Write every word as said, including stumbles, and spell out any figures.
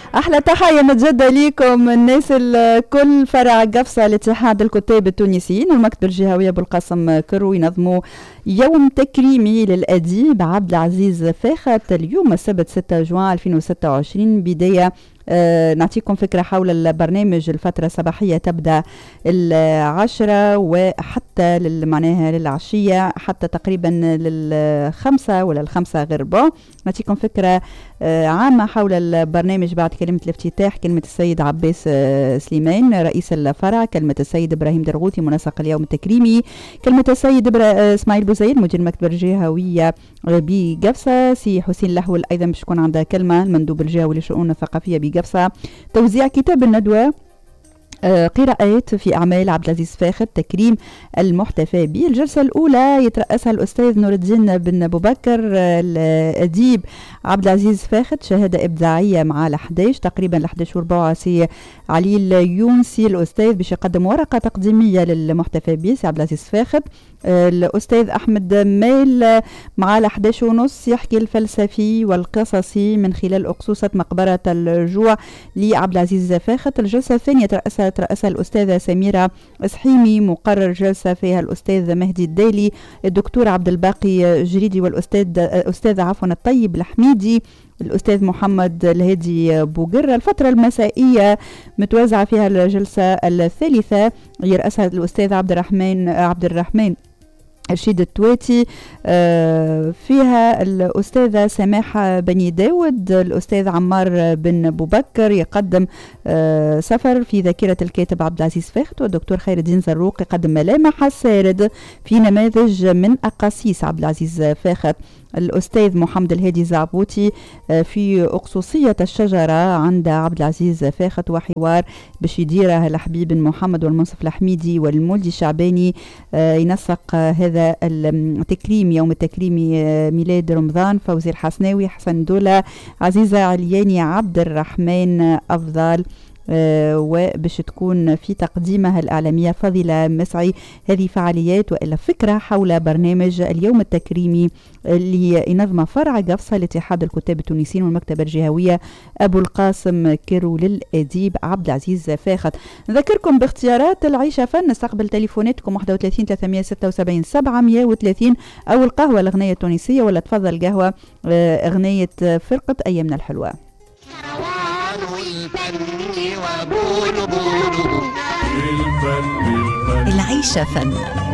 احلى تحيه متجدده ليكم الناس الكل. فرع قفصه لاتحاد الكتاب التونسيين والمكتبه الجهويه ابو القاسم كرو ينظموا يوم تكريمي للاديب عبد العزيز فاخت اليوم السبت ستة جوان ألفين وستة وعشرين. بدايه أه نعطيكم فكرة حول البرنامج. الفترة الصباحية تبدأ العشرة وحتى معناها للعشية حتى تقريبا للخمسة ولا الخمسة غير ربع. نعطيكم فكرة أه عامة حول البرنامج بعد كلمة الافتتاح. كلمة السيد عباس أه سليمان رئيس الفرع، كلمة السيد إبراهيم درغوثي منسق اليوم التكريمي، كلمة السيد أه اسماعيل بوزيد مدير المكتبة الجهوية بقفصة، سي حسين لهول أيضا باش تكون عندها كلمة المندوب الجهوي للشؤون الثقافية بقفصة، توزيع كتاب الندوة، آه قراءات في أعمال عبد العزيز فاخت، تكريم المحتفى به. الجلسة الأولى يترأسها الأستاذ نور الدين بن أبو بكر آه الأديب عبد العزيز فاخت، شهادة إبداعية مع الأحداش تقريبا الأحداش وربع. سي علي اليونسي الأستاذ باش يقدم ورقة تقديمية للمحتفى به سي عبد العزيز فاخت. آه الأستاذ أحمد ميل مع الأحداش ونص يحكي الفلسفي والقصصي من خلال أقصوصة مقبرة الجوع لعبد العزيز فاخت. الجلسة الثانية ترأسها ترأسها الأستاذة سميرة إسحيمي، مقرر جلسة فيها الأستاذ مهدي الدالي، الدكتور عبد الباقي جريدي، والأستاذ أستاذ عفوا الطيب الحميدي، الأستاذ محمد الهادي بوقرة. الفترة المسائية متوزعة فيها الجلسة الثالثة يرأسها الأستاذ عبد الرحمن عبد الرحمن رشيد التواتي، فيها الأستاذة سماحة بني داود، الأستاذ عمار بن أبو بكر يقدم سفر في ذاكرة الكاتب عبد العزيز فاخت، والدكتور خير الدين زروق يقدم ملامح السارد في نماذج من أقاصيص عبد العزيز فاخت. الأستاذ محمد الهادي زعبوتي في أقصوصية الشجرة عند عبد العزيز فاخت، وحوار باش يديره الحبيب محمد والمنصف الحميدي والمولدي الشعباني ينسق هذا التكريم يوم التكريم ميلاد رمضان. فوزي الحسناوي، حسن دولة، عزيزة علياني، عبد الرحمن أفضل، آه وباش تكون في تقديمها الإعلامية فضيلة مسعي. هذه فعاليات وإلا فكرة حول برنامج اليوم التكريمي اللي ينظم فرع قفصة لاتحاد الكتاب التونسيين والمكتبة الجهوية أبو القاسم كرو للأديب عبد العزيز فاخت. نذكركم باختيارات العيشة فن، نستقبل تليفوناتكم واحد وثلاثين ثلاثمية وستة وسبعين سبعمية وثلاثين أو القهوة الأغنية التونسية، ولا تفضل قهوة آه أغنية فرقة أيامنا الحلوة. العيشة فن.